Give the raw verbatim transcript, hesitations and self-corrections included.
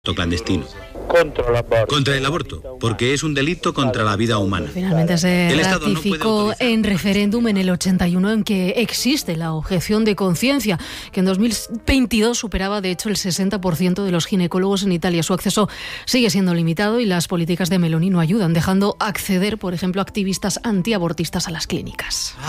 clandestino. Contra el aborto. Contra el aborto, porque es un delito contra la vida humana. Finalmente se El Estado no ratificó puede autorizar... en referéndum en el ochenta y uno en que existe la objeción de conciencia, que en dos mil veintidós superaba de hecho el sesenta por ciento de los ginecólogos en Italia. Su acceso sigue siendo limitado y las políticas de Meloni no ayudan, dejando acceder, por ejemplo, a activistas antiabortistas a las clínicas.